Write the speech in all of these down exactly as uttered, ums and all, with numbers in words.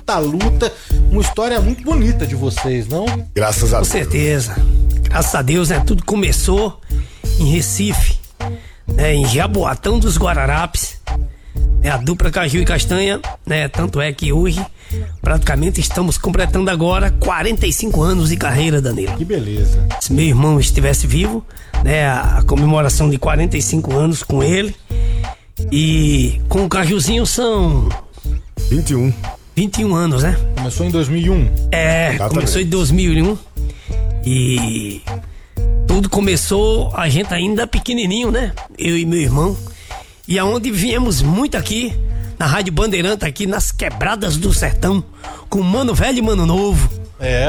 muita luta, uma história muito bonita de vocês, não? Graças a Deus. Com certeza. Graças a Deus, né? Tudo começou em Recife, né? Em Jaboatão dos Guararapes. É a dupla Caju e Castanha, né? Tanto é que hoje praticamente estamos completando agora quarenta e cinco anos de carreira, Danilo. Que beleza. Se meu irmão estivesse vivo, né? A comemoração de quarenta e cinco anos com ele. E com o Cajuzinho são vinte e um. vinte e um anos, né? Começou em dois mil e um. É, Exatamente. Começou em dois mil e um. E tudo começou a gente ainda pequenininho, né? Eu e meu irmão. E aonde viemos muito aqui, na Rádio Bandeirante, aqui nas Quebradas do Sertão, com Mano Velho e Mano Novo. É,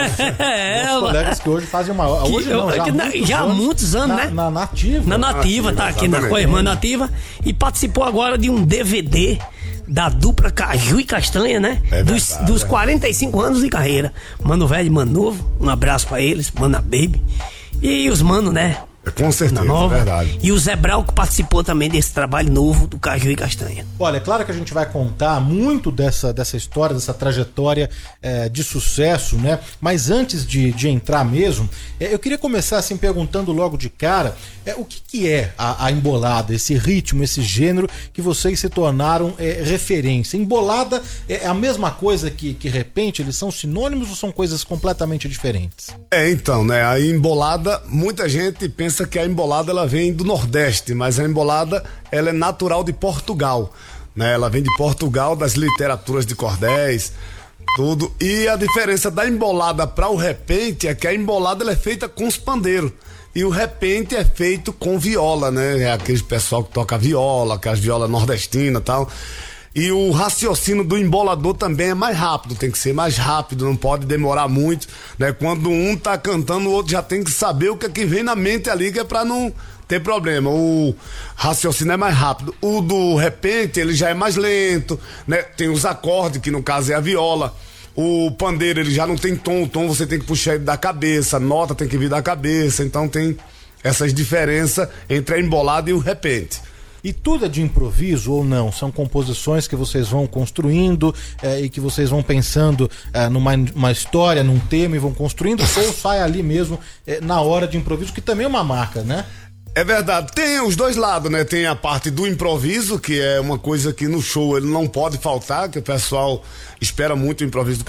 É, os colegas que hoje fazem uma... Hoje não, já, que, há na, muitos já há anos, muitos anos, na, né? Na Nativa. Na Nativa, tá aqui na, com a irmã Nativa. E participou agora de um D V D da dupla Caju e Castanha, né? É dos, verdade, dos é. quarenta e cinco anos de carreira. Mano Velho e Mano Novo, um abraço pra eles, Mana Baby. E os mano, né? Com certeza, Na Nova. verdade. E o Zé Brau que participou também desse trabalho novo do Caju e Castanha. Olha, é claro que a gente vai contar muito dessa, dessa história, dessa trajetória é, de sucesso, né? Mas antes de, de entrar mesmo, é, eu queria começar assim perguntando logo de cara é, o que, que é a, a embolada, esse ritmo, esse gênero que vocês se tornaram é, referência. Embolada é a mesma coisa que, que repente? Eles são sinônimos ou são coisas completamente diferentes? É, então, né, a embolada, muita gente pensa que a embolada ela vem do Nordeste, mas a embolada ela é natural de Portugal, né? Ela vem de Portugal, das literaturas de cordéis, tudo. E a diferença da embolada para o repente é que a embolada ela é feita com os pandeiros e o repente é feito com viola, né? É aquele pessoal que toca viola, aquelas violas nordestinas e tal. E o raciocínio do embolador também é mais rápido, tem que ser mais rápido, não pode demorar muito, né? Quando um tá cantando, o outro já tem que saber o que é que vem na mente ali, que é pra não ter problema. O raciocínio é mais rápido. O do repente, ele já é mais lento, né? Tem os acordes, que no caso é a viola. O pandeiro, ele já não tem tom, o tom você tem que puxar ele da cabeça, a nota tem que vir da cabeça, então tem essas diferenças entre a embolada e o repente. E tudo é de improviso ou não? São composições que vocês vão construindo é, e que vocês vão pensando é, numa uma história, num tema e vão construindo, ou sai ali mesmo é, na hora de improviso, que também é uma marca, né? É verdade, tem os dois lados, né? Tem a parte do improviso, que é uma coisa que no show ele não pode faltar, que o pessoal espera muito o improviso do